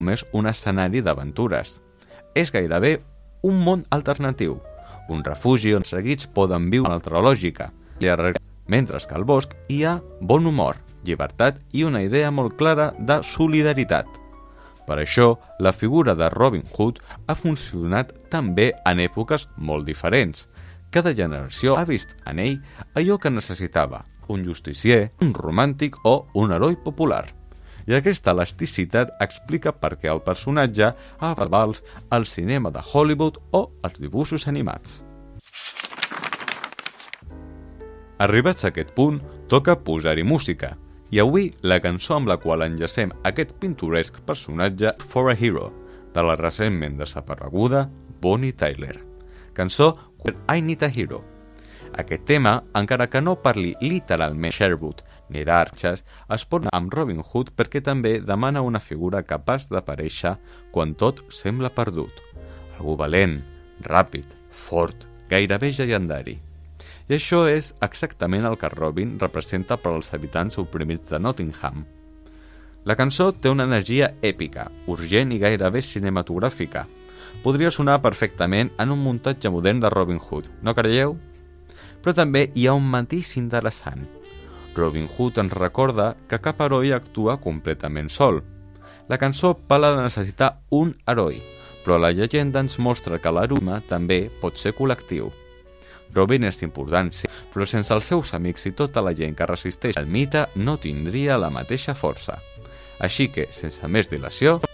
només un escenari d'aventures. És gairebé un món alternatiu, un refugi on seguits poden viure una altra lògica, mentre que al bosc hi ha bon humor, llibertat i una idea molt clara de solidaritat. Per això, la figura de Robin Hood ha funcionat també en èpoques molt diferents. Cada generació ha vist en ell allò que necessitava, un justicier, un romàntic o un heroi popular. I aquesta elasticitat explica per què el personatge ha vals al cinema de Hollywood o als dibuixos animats. Arribats a aquest punt, toca posar-hi música, i avui la cançó amb la qual enllacem aquest pintoresc personatge For a Hero, de la recentment desapareguda Bonnie Tyler. Cançó I Need a Hero. Aquest tema, encara que no parli literalment Sherwood ni d'arxes, es pot anar amb Robin Hood perquè també demana una figura capaç d'aparèixer quan tot sembla perdut. Algú valent, ràpid, fort, gairebé llegendari. I això és exactament el que Robin representa per als habitants oprimits de Nottingham. La cançó té una energia èpica, urgent i gairebé cinematogràfica. Podria sonar perfectament en un muntatge modern de Robin Hood, no creieu? Però també hi ha un matís interessant. Robin Hood ens recorda que cap heroi actua completament sol. La cançó parla de necessitar un heroi, però la llegenda ens mostra que l'heroisme també pot ser col·lectiu. Robin és important, sí, però sense els seus amics i tota la gent que resisteix al mite no tindria la mateixa força. Així que, sense més dilació,